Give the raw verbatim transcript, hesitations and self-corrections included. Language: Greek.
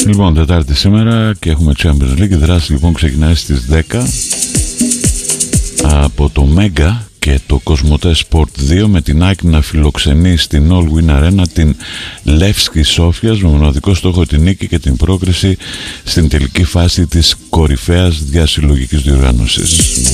Λοιπόν, Τετάρτη σήμερα και έχουμε Champions League. Η δράση λοιπόν ξεκινάει στις δέκα από το Μέγκα και το Κοσμοτέ Sport δύο, με την ΑΕΚ να φιλοξενεί στην All Win Arena την Λεύσκη Σόφιας με μοναδικό στόχο την νίκη και την πρόκριση στην τελική φάση της κορυφαίας διασυλλογικής διοργάνωσης.